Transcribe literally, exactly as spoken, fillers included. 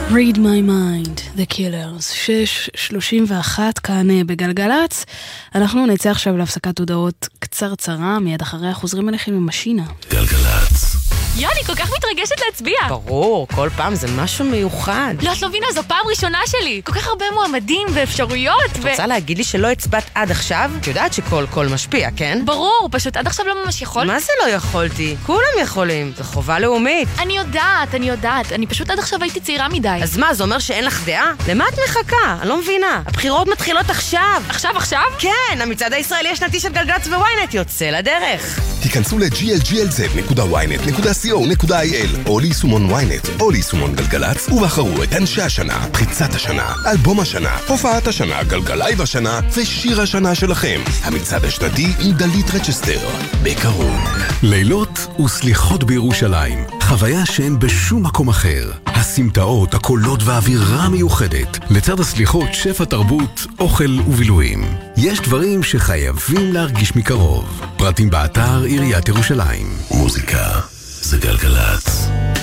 Read my mind, the killers. שש שלושים ואחת כאן בגלגלץ. אנחנו נצא עכשיו להפסקת הודעות קצרצרה, מיד אחריה חוזרים אליכם עם משינה. גלגלץ. יוני, כל כך מתרגשת להצביע. ברור, כל פעם זה משהו מיוחד. לא, את לא מבינה, זו פעם ראשונה שלי. כל כך הרבה מועמדים ואפשרויות. את רוצה להגיד לי שלא הצבעת עד עכשיו? את יודעת שכל קול משפיע, כן? ברור, פשוט עד עכשיו לא ממש יכול. מה זה לא יכולתי? כולם יכולים. זו חובה לאומית. אני יודעת, אני יודעת. אני פשוט עד עכשיו הייתי צעירה מדי. אז מה, זה אומר שאין לך דעה? למה את מחכה? אני לא מבינה. הבחירות מתחילות עכשיו. עכשיו, עכשיו? כן, המצעד הישראלי השנתי של גלגלץ וויינט יוצא לדרך. תיכנסו ל-ג'י אל ג'י אל זד נקודה וויינט נקודה סי או נקודה איי אל או ליישומון וויינט או ליישומון גלגלץ ובחרו את אנשי השנה, פריצת השנה, אלבום השנה, הופעת השנה, גלגלייב השנה ושיר השנה שלכם. המצעד השנתי עם דלית רצ'סטר. בקרוב. לילות וסליחות בירושלים. חוויה שאין בשום מקום אחר. הסמטאות, הקולות והאווירה המיוחדת. לצד הסליחות, שפע תרבות, אוכל ובילויים. יש דברים שחייבים להרגיש מקרוב. פרטים באתר עיריית ירושלים. מוזיקה זה גלגלץ.